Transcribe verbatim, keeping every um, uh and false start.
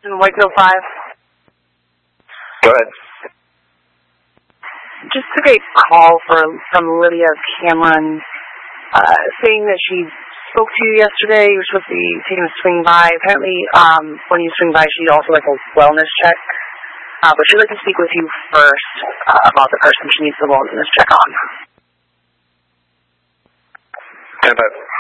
in Whitefield five. Go ahead. Just took a call for, from Lydia Cameron, uh, saying that she spoke to you yesterday. You were supposed to be taking a swing by. Apparently, um, when you swing by, she'd also like a wellness check. Uh, but she'd like to speak with you first uh, about the person she needs the wellness check on. Stand by.